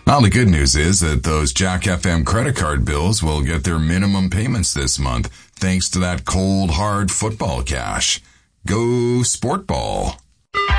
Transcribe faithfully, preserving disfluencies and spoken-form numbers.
Well, the good news is that those Jack F M credit card bills will get their minimum payments this month, thanks to that cold, hard football cash. Go Sport Ball.